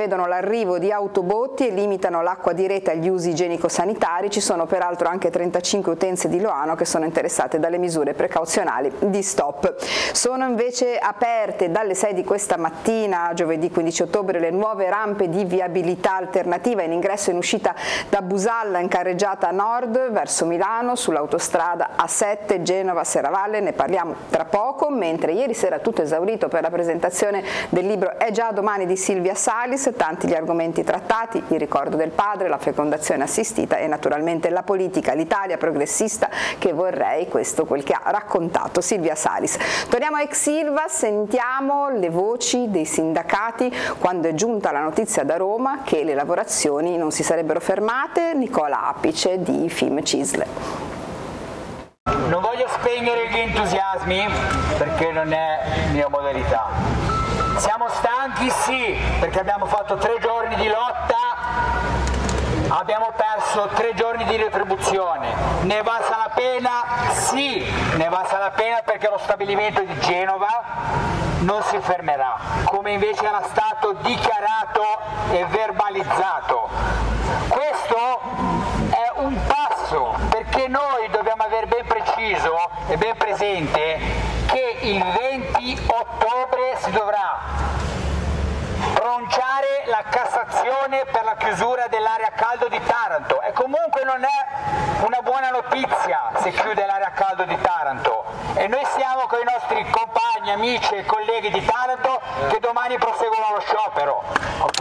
prevedono l'arrivo di autobotti e limitano l'acqua di rete agli usi igienico-sanitari. Ci sono peraltro anche 35 utenze di Loano che sono interessate dalle misure precauzionali di stop. Sono invece aperte dalle 6 di questa mattina, giovedì 15 ottobre, le nuove rampe di viabilità alternativa in ingresso e in uscita da Busalla in carreggiata nord verso Milano sull'autostrada A7 Genova-Serravalle. Ne parliamo tra poco, mentre ieri sera tutto esaurito per la presentazione del libro È già domani di Silvia Salis, tanti gli argomenti trattati, il ricordo del padre, la fecondazione assistita e naturalmente la politica, l'Italia progressista che vorrei, questo quel che ha raccontato Silvia Salis. Torniamo a ex Ilva, sentiamo le voci dei sindacati quando è giunta la notizia da Roma che le lavorazioni non si sarebbero fermate. Nicola Apice di Fimcisle. Non voglio spegnere gli entusiasmi perché non è mia modalità. Siamo stanchi? Sì, perché abbiamo fatto 3 giorni di lotta, abbiamo perso 3 giorni di retribuzione. Ne è valsa la pena? Sì, ne è valsa la pena perché lo stabilimento di Genova non si fermerà, come invece era stato dichiarato e verbalizzato. Questo è un passo, perché noi dobbiamo avere ben preciso e ben presente che il 20 ottobre si dovrà pronunciare la Cassazione per la chiusura dell'area a caldo di Taranto, e comunque non è una buona notizia se chiude l'area a caldo di Taranto, e noi siamo con i nostri compagni, amici e colleghi di Taranto che domani proseguono lo sciopero, ok?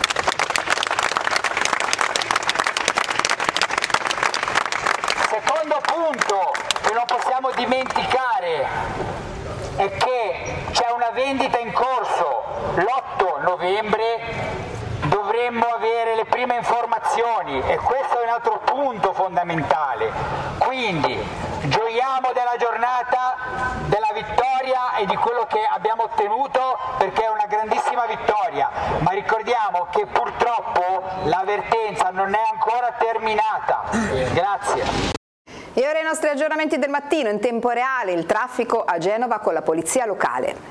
Secondo punto che non possiamo dimenticare è che c'è una vendita in corso. L'8 novembre dovremmo avere le prime informazioni e questo è un altro punto fondamentale. Quindi gioiamo della giornata, della vittoria e di quello che abbiamo ottenuto, perché è una grandissima vittoria, ma ricordiamo che purtroppo l'avvertenza non è ancora terminata. Grazie. E ora i nostri aggiornamenti del mattino in tempo reale, il traffico a Genova con la polizia locale.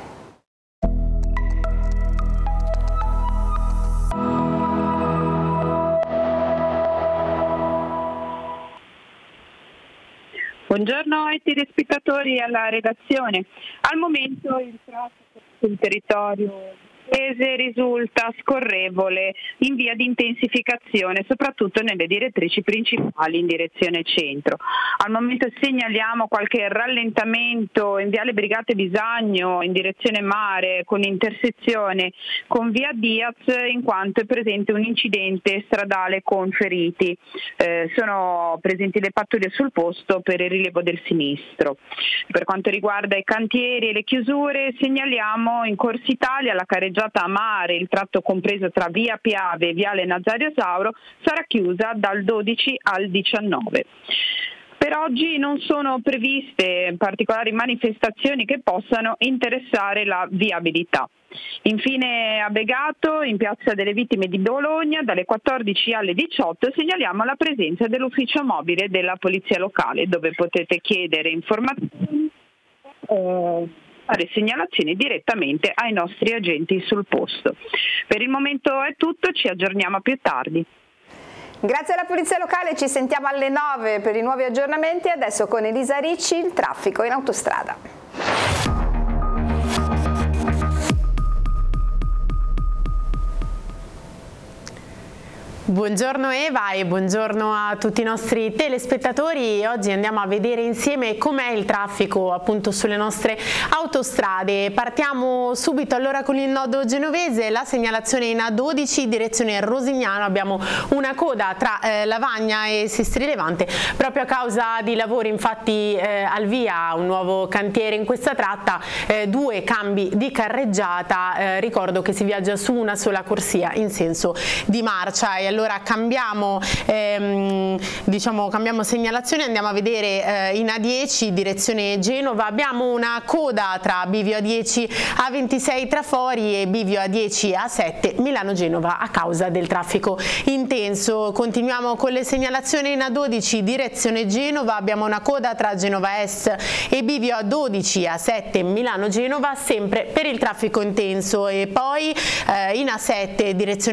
Buongiorno ai telespettatori e alla redazione. Al momento il traffico sul territorio risulta scorrevole in via di intensificazione, soprattutto nelle direttrici principali in direzione centro. Al momento segnaliamo qualche rallentamento in viale Brigate Bisagno in direzione mare con intersezione con via Diaz, in quanto è presente un incidente stradale con feriti. Sono presenti le pattuglie sul posto per il rilievo del sinistro. Per quanto riguarda i cantieri e le chiusure, segnaliamo in Corsa Italia la carreggiata a mare, il tratto compreso tra via Piave e viale Nazario Sauro sarà chiusa dal 12 al 19. Per oggi non sono previste particolari manifestazioni che possano interessare la viabilità. Infine a Begato, in Piazza delle Vittime di Bologna, dalle 14 alle 18 segnaliamo la presenza dell'ufficio mobile della Polizia Locale, dove potete chiedere informazioni fare segnalazioni direttamente ai nostri agenti sul posto. Per il momento è tutto, ci aggiorniamo più tardi. Grazie alla Polizia Locale, ci sentiamo alle 9 per i nuovi aggiornamenti. Adesso con Elisa Ricci, il traffico in autostrada. Buongiorno Eva e buongiorno a tutti i nostri telespettatori. Oggi andiamo a vedere insieme com'è il traffico appunto sulle nostre autostrade. Partiamo subito allora con il nodo genovese, la segnalazione in A12 direzione Rosignano, abbiamo una coda tra Lavagna e Sestri Levante proprio a causa di lavori, infatti al via un nuovo cantiere in questa tratta, 2 cambi di carreggiata, ricordo che si viaggia su una sola corsia in senso di marcia. E allora cambiamo segnalazione, andiamo a vedere in A10 direzione Genova, abbiamo una coda tra bivio A10 A26 Trafori e bivio A10 A7 Milano-Genova a causa del traffico intenso. Continuiamo con le segnalazioni in A12 direzione Genova, abbiamo una coda tra Genova Est e bivio A12 A7 Milano-Genova sempre per il traffico intenso, e poi in A7 direzione